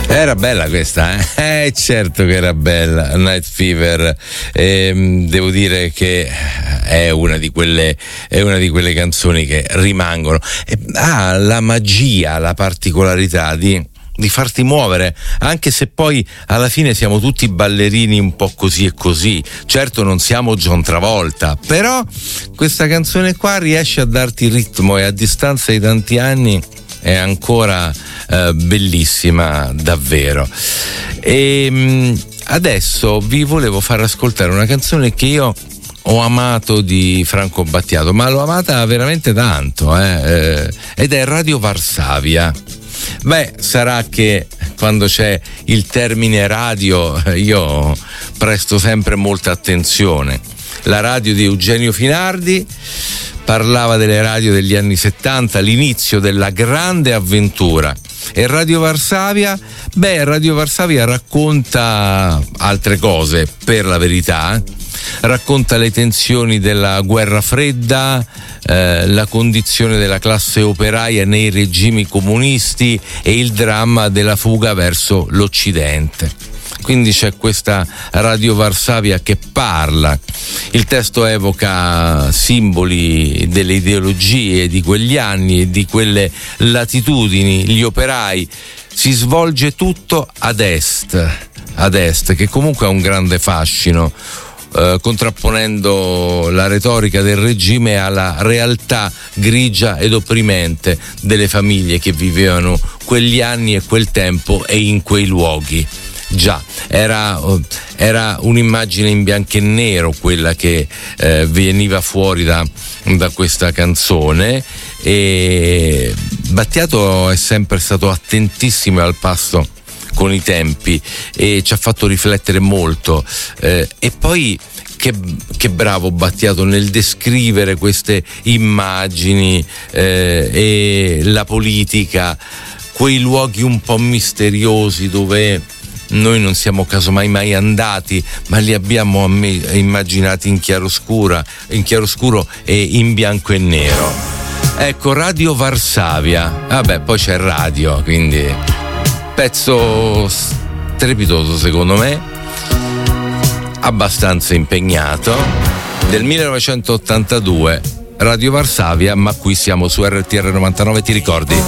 Era bella questa, certo che era bella, Night Fever. Devo dire che è una di quelle canzoni che rimangono. Ha la magia, la particolarità di farti muovere, anche se poi alla fine siamo tutti ballerini un po' così e così. Certo non siamo John Travolta, però questa canzone qua riesce a darti ritmo e a distanza di tanti anni è ancora bellissima davvero. E adesso vi volevo far ascoltare una canzone che io ho amato di Franco Battiato, ma l'ho amata veramente tanto, ed è Radio Varsavia. Beh, sarà che quando c'è il termine radio io presto sempre molta attenzione. La radio di Eugenio Finardi parlava delle radio degli anni 70, l'inizio della grande avventura. E Radio Varsavia racconta altre cose, per la verità. Racconta le tensioni della guerra fredda, la condizione della classe operaia nei regimi comunisti e il dramma della fuga verso l'Occidente. Quindi c'è questa Radio Varsavia che parla. Il testo evoca simboli delle ideologie di quegli anni e di quelle latitudini, gli operai. Si svolge tutto ad est, che comunque ha un grande fascino, contrapponendo la retorica del regime alla realtà grigia ed opprimente delle famiglie che vivevano quegli anni e quel tempo e in quei luoghi. Già, era un'immagine in bianco e nero quella che veniva fuori da questa canzone, e Battiato è sempre stato attentissimo al passo con i tempi e ci ha fatto riflettere molto, e poi che bravo Battiato nel descrivere queste immagini e la politica, quei luoghi un po' misteriosi dove noi non siamo casomai mai andati, ma li abbiamo immaginati in chiaroscuro e in bianco e nero. Ecco, Radio Varsavia. Vabbè, poi c'è radio, quindi pezzo strepitoso secondo me, abbastanza impegnato, del 1982, Radio Varsavia, ma qui siamo su RTR 99, ti ricordi?